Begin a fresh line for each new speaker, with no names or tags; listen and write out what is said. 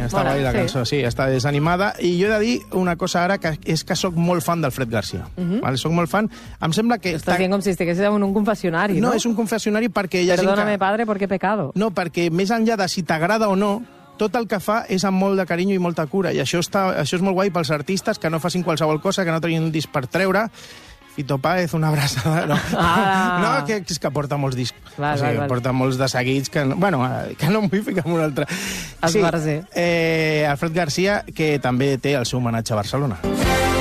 està guai la cançó, sí, està desanimada. I jo he de dir una cosa ara, que és que sóc molt fan del Fred García. Soc molt fan. Em sembla que...
Estàs dient com si estiguessis en un confessionari, no?
No, és un confessionari perquè hi ha gent que...
Perdóname, padre, porque he pecado.
No, perquè més enllà de si t'agrada o no, tot el que fa és amb molt de carinyo i molta cura, i això és molt guai pels artistes, que no facin qualsevol cosa, que no treguin un disc per treure. Fito Páez, una abraçada... No, no, que és que porta molts discs. Porta molts de seguits que... Bueno, que no em vull ficar en un altre.
Esbarzer.
Alfred García, que també té el seu homenatge a Barcelona.